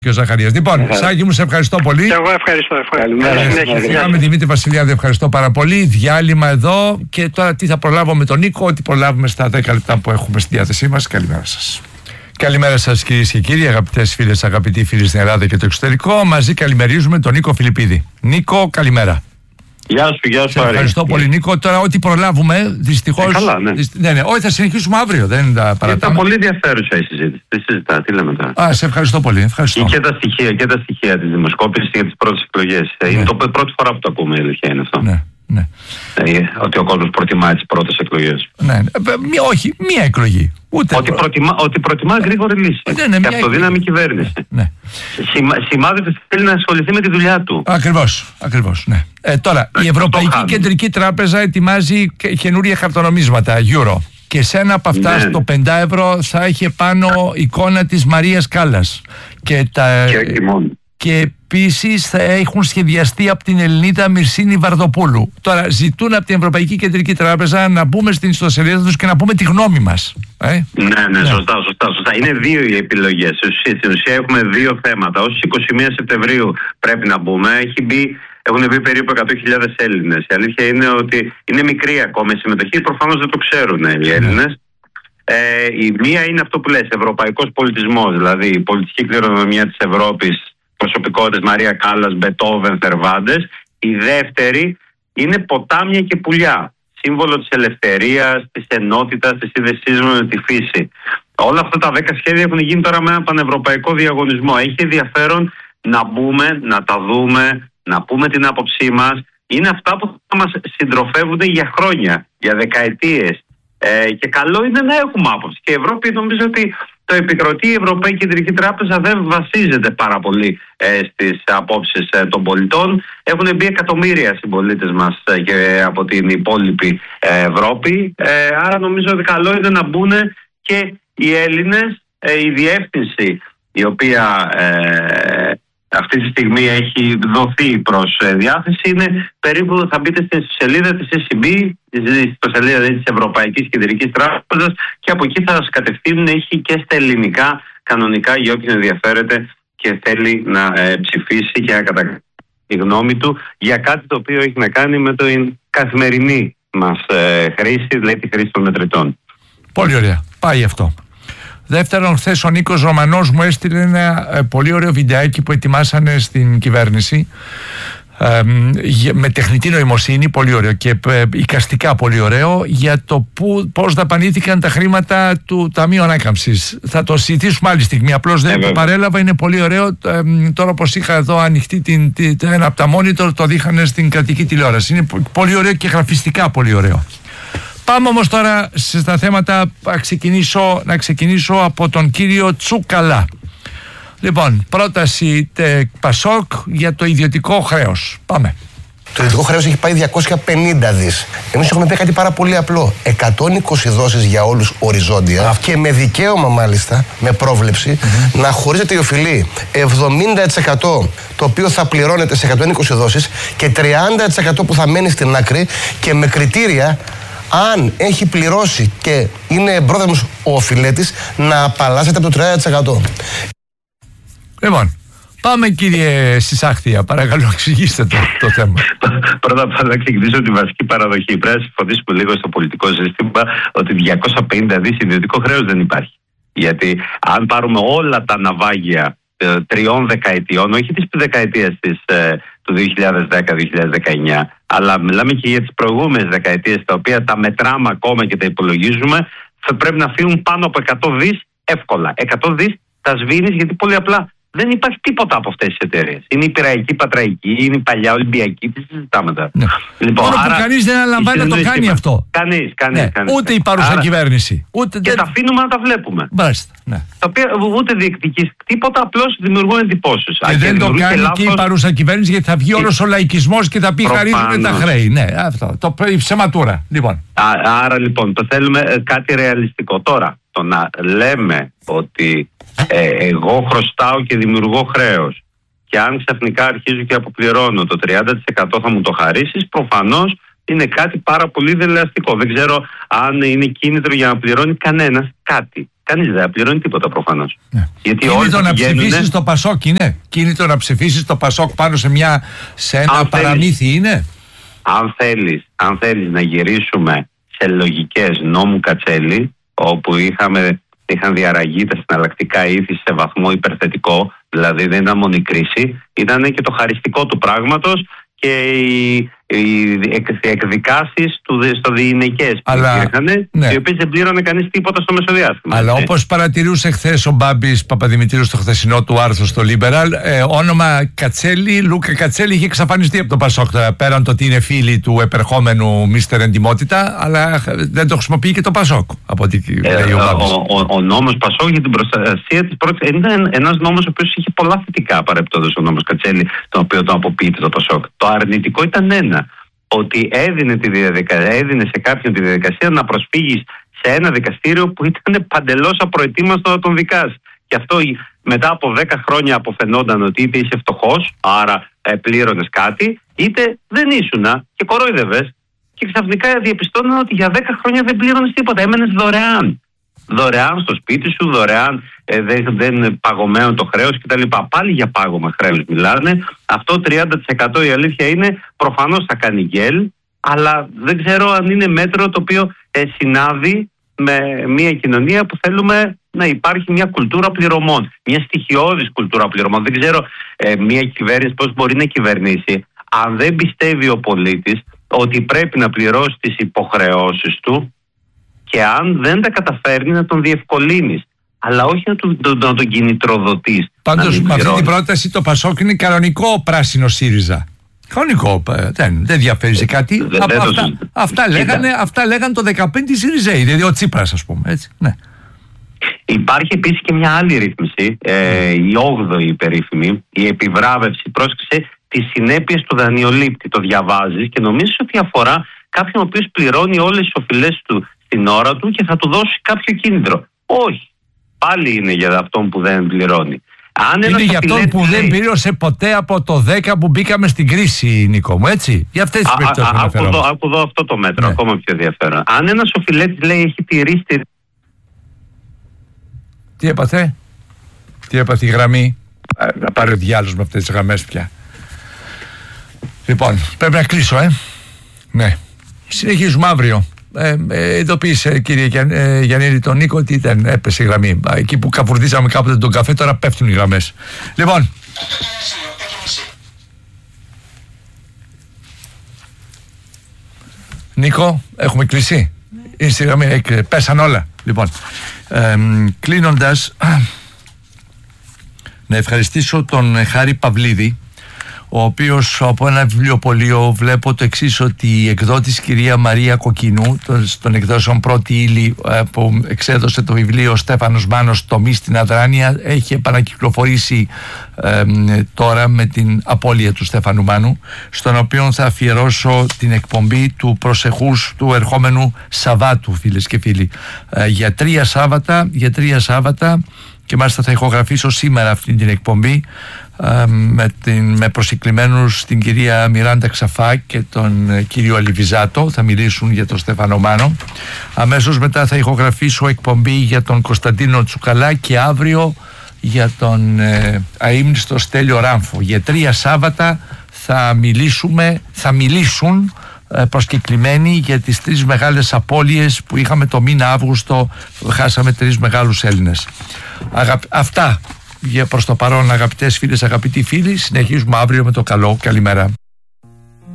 Και ο Ζαχαρίας. Λοιπόν, Σάκη μου, σε ευχαριστώ πολύ. Και εγώ ευχαριστώ. Καλημέρα. Δημήτρη Βασιλιάδη, ευχαριστώ πάρα πολύ. Διάλειμμα εδώ και τώρα τι θα προλάβω με τον Νίκο, ό,τι προλάβουμε στα 10 λεπτά που έχουμε στη διάθεσή μας. Καλημέρα σας. Καλημέρα σας κυρίες και κύριοι, αγαπητές φίλες, αγαπητοί φίλοι στην Ελλάδα και το εξωτερικό. Μαζί καλημερίζουμε τον Νίκο Φιλιππίδη. Νίκο, καλημέρα. Γεια σου, σε ευχαριστώ πολύ, Νίκο. Τώρα, ό,τι προλάβουμε, δυστυχώς. Καλά, ναι. Όχι, θα συνεχίσουμε αύριο. Δεν τα παρατάμε. Ήταν πολύ ενδιαφέρουσα η συζήτηση. Τι συζητά, τι λέμε τώρα. Σε ευχαριστώ πολύ. Ευχαριστώ. Και τα στοιχεία της δημοσκόπησης για τις πρώτες εκλογές. Ναι. Είναι πρώτη φορά που το ακούμε, η αλήθεια είναι αυτό. Ναι. Ναι. Ότι ο κόσμος προτιμάει τις πρώτες εκλογές. Ναι. Όχι, μία εκλογή. Ότι προτιμά γρήγορη λύση. Και αυτοδύναμη κυβέρνηση. Ναι. Σημάδι ότι θέλει να ασχοληθεί με τη δουλειά του. Ακριβώς, ναι. Τώρα, η Ευρωπαϊκή Κεντρική Τράπεζα ετοιμάζει καινούρια χαρτονομίσματα, euro. Και σε ένα από αυτά, στο 5 ευρώ, θα έχει πάνω εικόνα της Μαρίας Κάλλας. Και επίσης θα έχουν σχεδιαστεί από την Ελληνίδα Μυρσίνη Βαρδοπούλου. Τώρα ζητούν από την Ευρωπαϊκή Κεντρική Τράπεζα να μπούμε στην ιστοσελίδα τους και να πούμε τη γνώμη μας. Ναι, σωστά. Είναι δύο οι επιλογές. Στην ουσία έχουμε δύο θέματα. Ως 21 Σεπτεμβρίου πρέπει να μπούμε. Έχουν μπει περίπου 100.000 Έλληνες. Η αλήθεια είναι ότι είναι μικρή ακόμα η συμμετοχή. Προφανώς δεν το ξέρουν οι Έλληνες. Η μία είναι αυτό που λες, ευρωπαϊκός πολιτισμός, δηλαδή η πολιτική κληρονομιά της Ευρώπης. Προσωπικότητες Μαρία Κάλλας, Μπετόβεν, Θερβάντες. Η δεύτερη είναι ποτάμια και πουλιά. Σύμβολο της ελευθερίας, της ενότητας, της σύνδεσής με τη φύση. Όλα αυτά τα 10 σχέδια έχουν γίνει τώρα με ένα πανευρωπαϊκό διαγωνισμό. Έχει ενδιαφέρον να μπούμε, να τα δούμε, να πούμε την άποψή μας. Είναι αυτά που θα μας συντροφεύονται για χρόνια, για δεκαετίες. Και καλό είναι να έχουμε άποψη. Και η Ευρώπη νομίζω ότι το επικροτεί. Η Ευρωπαϊκή Κεντρική Τράπεζα δεν βασίζεται πάρα πολύ στις απόψεις των πολιτών. Έχουν μπει εκατομμύρια συμπολίτες μας και από την υπόλοιπη Ευρώπη. Άρα νομίζω ότι καλό είναι να μπουν και οι Έλληνες. Η διεύθυνση η οποία αυτή τη στιγμή έχει δοθεί προς διάθεση είναι περίπου, θα μπείτε στην σελίδα της ECB, στη σελίδα της Ευρωπαϊκής Κεντρικής Τράπεζας, και από εκεί θα σας κατευθύνουν. Έχει και στα ελληνικά κανονικά για όποιον ενδιαφέρεται και θέλει να ψηφίσει και να καταγράψει τη γνώμη του για κάτι το οποίο έχει να κάνει με την καθημερινή μας χρήση, δηλαδή τη χρήση των μετρητών. Πολύ ωραία. Πάει αυτό. Δεύτερον, χθες ο Νίκος Ρωμανός μου έστειλε ένα πολύ ωραίο βιντεάκι που ετοιμάσανε στην κυβέρνηση με τεχνητή νοημοσύνη, πολύ ωραίο, και εικαστικά πολύ ωραίο, για το πώς δαπανήθηκαν τα χρήματα του Ταμείου Ανάκαμψης. Θα το συζητήσουμε άλλη στιγμή, απλώς δεν το παρέλαβα, είναι πολύ ωραίο. Τώρα όπως είχα εδώ ανοιχτή ένα από τα monitor, το δείχνανε στην κρατική τηλεόραση. Είναι πολύ ωραίο και γραφιστικά πολύ ωραίο. Πάμε όμως τώρα στα θέματα, να ξεκινήσω από τον κύριο Τσουκαλά. Λοιπόν, πρόταση Πασόκ για το ιδιωτικό χρέος. Πάμε. Το ιδιωτικό χρέος έχει πάει 250 δις. Εμείς έχουμε πει κάτι πάρα πολύ απλό. 120 δόσεις για όλους οριζόντια και με δικαίωμα μάλιστα, με πρόβλεψη, να χωρίζεται η οφειλή 70% το οποίο θα πληρώνεται σε 120 δόσεις και 30% που θα μένει στην άκρη, και με κριτήρια αν έχει πληρώσει και είναι πρόθυμος ο οφειλέτης να απαλλάσσεται από το 30%. Λοιπόν, πάμε κύριε Σισάχθια, παρακαλώ εξηγήστε το θέμα. Πρώτα απ' όλα να ξεκινήσω τη βασική παραδοχή. Πρέπει να συμφωνήσουμε λίγο στο πολιτικό σύστημα ότι 250 δις ιδιωτικό χρέος δεν υπάρχει. Γιατί αν πάρουμε όλα τα ναυάγια 3 δεκαετιών, όχι της δεκαετίας του 2010-2019, αλλά μιλάμε και για τις προηγούμενες δεκαετίες, τα οποία τα μετράμε ακόμα και τα υπολογίζουμε, θα πρέπει να φύγουν πάνω από 100 δις εύκολα. 100 δις τα σβήνεις, γιατί πολύ απλά δεν υπάρχει τίποτα από αυτές τις εταιρείες. Είναι η Πειραϊκή, Πατραϊκή, είναι η παλιά Ολυμπιακή, τι συζητάμε τώρα. Ναι. Λοιπόν, μόνο που κανείς δεν αναλαμβάνει να το κάνει αυτό. Κανείς. Ούτε η παρούσα κυβέρνηση. Και τα αφήνουμε να τα βλέπουμε. Μάλιστα. Ναι. Τα οποία ούτε διεκδικείς τίποτα, απλώς δημιουργούν εντυπώσεις. Και δεν το κάνει και η παρούσα κυβέρνηση, γιατί θα βγει όλος ο λαϊκισμός και θα πει χαρίζουν τα χρέη. Ναι, αυτό. Η ψεματούρα. Λοιπόν. Άρα λοιπόν το θέλουμε κάτι ρεαλιστικό. Τώρα, το να λέμε ότι εγώ χρωστάω και δημιουργώ χρέος, και αν ξαφνικά αρχίζω και αποπληρώνω το 30% θα μου το χαρίσεις, προφανώς είναι κάτι πάρα πολύ δελεαστικό. Δεν ξέρω αν είναι κίνητρο για να πληρώνει κανένας κάτι. Κανείς δεν πληρώνει τίποτα προφανώς. Ναι. Γιατί κίνητο να ψηφίσεις το Πασόκ είναι. Κίνητο να ψηφίσεις το Πασόκ πάνω σε ένα παραμύθι είναι. Αν θέλεις να γυρίσουμε σε λογικές νόμου Κατσέλη, όπου είχαν διαραγεί τα συναλλακτικά ήθη σε βαθμό υπερθετικό, δηλαδή δεν ήταν μόνο η κρίση, ήταν και το χαριστικό του πράγματος και οι εκδικάσεις στο διηνεκές που υπήρχαν, οι οποίες δεν πλήρωνε κανείς τίποτα στο μεσοδιάστημα. Αλλά όπως παρατηρούσε χθες ο Μπάμπης Παπαδημητρίου στο χθεσινό του άρθρο στο Liberal, όνομα Κατσέλη, Λούκα Κατσέλη, είχε εξαφανιστεί από τον Πασόκ, πέραν το ότι είναι φίλοι του επερχόμενου Μίστερ Εντιμότητα, αλλά δεν το χρησιμοποιεί και το Πασόκ, από ό,τι λέει ο Μπάμπης. Ο νόμος Πασόκ για την προστασία της πρώτης είναι ένας νόμος ο οποίος είχε πολλά θετικά παρεπτόντως, ο νόμος Κατσέλη, τον οποίο τον αποποιείται το Πασόκ. Το αρνητικό ήταν ένα, ότι έδινε σε κάποιον τη διαδικασία να προσφύγεις σε ένα δικαστήριο που ήταν παντελώς απροετοίμαστο να τον δικάσει. Και αυτό μετά από 10 χρόνια αποφαινόταν ότι είτε είσαι φτωχός, άρα πλήρωνες κάτι, είτε δεν ήσουνα και κορόιδευες. Και ξαφνικά διαπιστώναν ότι για 10 χρόνια δεν πλήρωνες τίποτα, έμενες δωρεάν. Δωρεάν στο σπίτι σου, δωρεάν, δεν παγωμένο το χρέος κτλ. Πάλι για πάγωμα χρέους μιλάνε. Αυτό 30% η αλήθεια είναι, προφανώς θα κάνει γκέλ, αλλά δεν ξέρω αν είναι μέτρο το οποίο συνάδει με μια κοινωνία που θέλουμε να υπάρχει μια κουλτούρα πληρωμών. Μια στοιχειώδης κουλτούρα πληρωμών. Δεν ξέρω μια κυβέρνηση πώς μπορεί να κυβερνήσει αν δεν πιστεύει ο πολίτης ότι πρέπει να πληρώσει τις υποχρεώσεις του, και αν δεν τα καταφέρνει να τον διευκολύνεις, αλλά όχι να τον κινητροδοτείς. Πάντως με αυτή την πρόταση το Πασόκ είναι κανονικό πράσινο ΣΥΡΙΖΑ. Κανονικό, δεν διαφέρει σε κάτι. Αυτά λέγανε το 2015 οι ΣΥΡΙΖΑΙ, δηλαδή ο Τσίπρας, ας πούμε. Έτσι, ναι. Υπάρχει επίσης και μια άλλη ρύθμιση, η 8η περίφημη, η επιβράβευση, πρόσεξε, τις συνέπειες του δανειολήπτη. Το διαβάζεις και νομίζεις ότι αφορά κάποιον ο οποίος πληρώνει όλες τις οφειλές του την ώρα του και θα του δώσει κάποιο κίνητρο. Όχι. Πάλι είναι για αυτόν που δεν πληρώνει. Είναι για αυτόν που δεν πλήρωσε ποτέ από το 10 που μπήκαμε στην κρίση, Νίκο μου, έτσι. Για αυτές τις περιπτώσεις. Άκου εδώ αυτό το μέτρο, ναι. Ακόμα πιο ενδιαφέρον. Αν ένας οφειλέτης λέει έχει τηρήσει. Τι έπαθε η γραμμή. Να πάρει ο διάλογος με αυτές τις γραμμές πια. Λοιπόν, πρέπει να κλείσω, Ναι. Συνεχίζουμε αύριο. Ειδοποίησε, κύριε Γιαννίδη, τον Νίκο ότι έπεσε η γραμμή. Εκεί που καφουρδίσαμε κάποτε τον καφέ, τώρα πέφτουν οι γραμμές. Λοιπόν, Νίκο, έχουμε κλείσει. Είναι στη γραμμή, πέσαν όλα. Λοιπόν, κλείνοντας, να ευχαριστήσω τον Χάρη Παυλίδη, ο οποίος από ένα βιβλιοπωλείο βλέπω το εξής, ότι η εκδότης κυρία Μαρία Κοκκινού των εκδόσεων Πρώτη Ύλη, που εξέδωσε το βιβλίο Στέφανος Μάνος «Τομή στην Αδράνεια», έχει επανακυκλοφορήσει τώρα με την απώλεια του Στέφανου Μάνου, στον οποίο θα αφιερώσω την εκπομπή του προσεχούς του ερχόμενου Σαββάτου, φίλες και φίλοι, για 3 Σάββατα, και μάλιστα θα ηχογραφήσω σήμερα αυτή την εκπομπή με προσκεκλημένους την κυρία Μιράντα Ξαφά και τον κύριο Αλιβιζάτο. Θα μιλήσουν για τον Στέφανο Μάνο. Αμέσως μετά θα ηχογραφήσω εκπομπή για τον Κωνσταντίνο Τσουκαλά και αύριο για τον αείμνηστο Στέλιο Ράμφο. Για 3 Σάββατα θα μιλήσουν προσκεκλημένοι για τις 3 μεγάλες απώλειες που είχαμε το μήνα Αύγουστο. Χάσαμε 3 μεγάλους Έλληνες. Αυτά για προς το παρόν, αγαπητές φίλες, αγαπητοί φίλοι. Συνεχίζουμε αύριο με το καλό. Καλημέρα.